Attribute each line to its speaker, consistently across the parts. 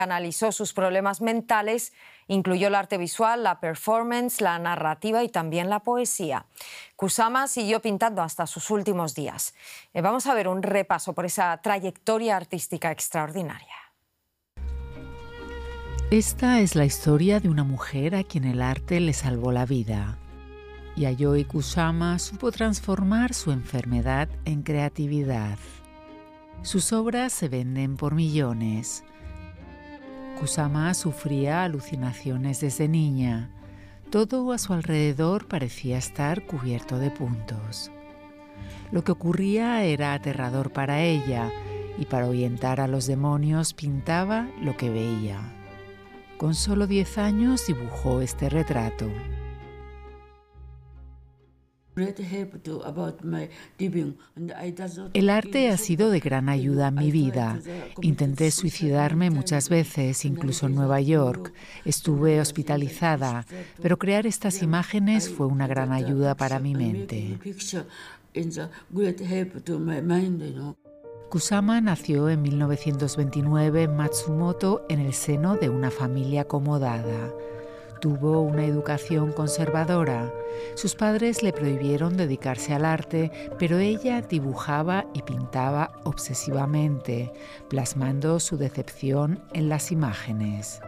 Speaker 1: Analizó sus problemas mentales, incluyó el arte visual, la performance, la narrativa y también la poesía. Kusama siguió pintando hasta sus últimos días. Vamos a ver un repaso por esa trayectoria artística extraordinaria.
Speaker 2: Esta es la historia de una mujer a quien el arte le salvó la vida. Yayoi Kusama supo transformar su enfermedad en creatividad. Sus obras se venden por millones. Kusama sufría alucinaciones desde niña. Todo a su alrededor parecía estar cubierto de puntos. Lo que ocurría era aterrador para ella y para ahuyentar a los demonios pintaba lo que veía. Con solo 10 años dibujó este retrato. El arte ha sido de gran ayuda en mi vida. Intenté suicidarme muchas veces, incluso en Nueva York. Estuve hospitalizada, pero crear estas imágenes fue una gran ayuda para mi mente. Kusama nació en 1929 en Matsumoto en el seno de una familia acomodada. Tuvo una educación conservadora. Sus padres le prohibieron dedicarse al arte, pero ella dibujaba y pintaba obsesivamente, plasmando su decepción en las imágenes.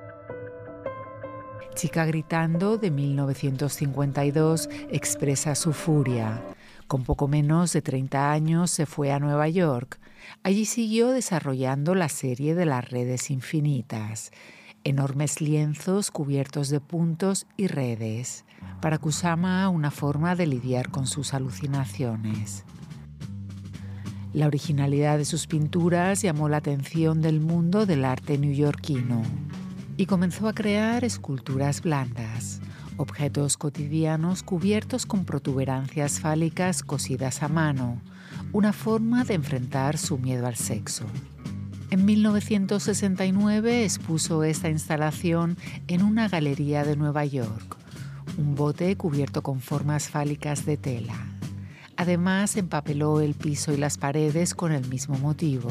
Speaker 2: Chica gritando, de 1952, expresa su furia. Con poco menos de 30 años se fue a Nueva York. Allí siguió desarrollando la serie de las redes infinitas. Enormes lienzos cubiertos de puntos y redes. Para Kusama, una forma de lidiar con sus alucinaciones. La originalidad de sus pinturas llamó la atención del mundo del arte neoyorquino y comenzó a crear esculturas blandas, objetos cotidianos cubiertos con protuberancias fálicas cosidas a mano, una forma de enfrentar su miedo al sexo. En 1969 expuso esta instalación en una galería de Nueva York, un bote cubierto con formas fálicas de tela. Además, empapeló el piso y las paredes con el mismo motivo.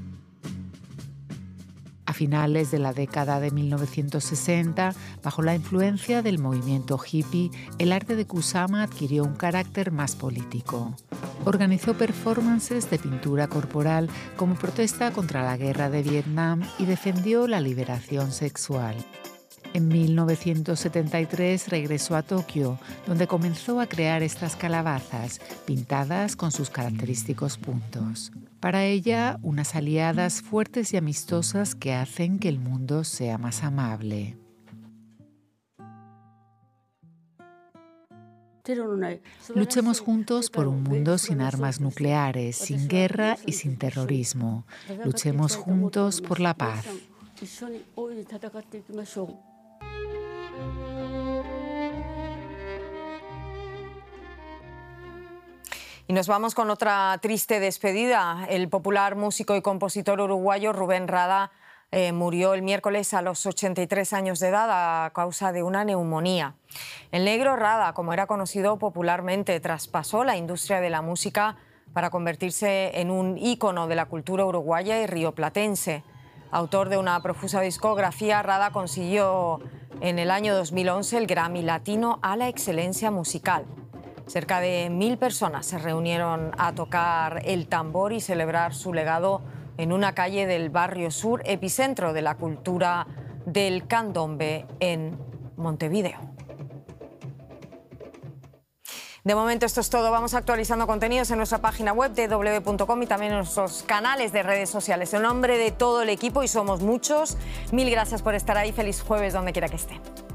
Speaker 2: A finales de la década de 1960, bajo la influencia del movimiento hippie, el arte de Kusama adquirió un carácter más político. Organizó performances de pintura corporal como protesta contra la guerra de Vietnam y defendió la liberación sexual. En 1973 regresó a Tokio, donde comenzó a crear estas calabazas, pintadas con sus característicos puntos. Para ella, unas aliadas fuertes y amistosas que hacen que el mundo sea más amable. Luchemos juntos por un mundo sin armas nucleares, sin guerra y sin terrorismo. Luchemos juntos por la paz.
Speaker 1: Y nos vamos con otra triste despedida. El popular músico y compositor uruguayo Rubén Rada murió el miércoles a los 83 años de edad a causa de una neumonía. El Negro Rada, como era conocido popularmente, traspasó la industria de la música para convertirse en un ícono de la cultura uruguaya y rioplatense. Autor de una profusa discografía, Rada consiguió en el año 2011 el Grammy Latino a la excelencia musical. Cerca de 1000 personas se reunieron a tocar el tambor y celebrar su legado en una calle del Barrio Sur, epicentro de la cultura del candombe en Montevideo. De momento esto es todo. Vamos actualizando contenidos en nuestra página web www.com y también en nuestros canales de redes sociales. En nombre de todo el equipo, y somos muchos, 1000 gracias por estar ahí. Feliz jueves donde quiera que esté.